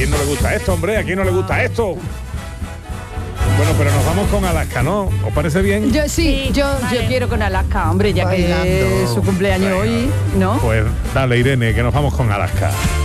quién no le gusta esto, hombre? ¿A quién no le gusta esto? Bueno, pero nos vamos con Alaska, ¿no? ¿Os parece bien? Yo quiero con Alaska, hombre, ya que es su cumpleaños hoy, ¿no? Pues dale, Irene, que nos vamos con Alaska.